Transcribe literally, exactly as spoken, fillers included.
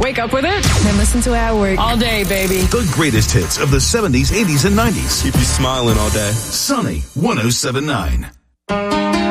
Wake up with it. Then listen to it at work. All day, baby. The greatest hits of the seventies, eighties, and nineties. Keep you smiling all day. Sunny one oh seven point nine.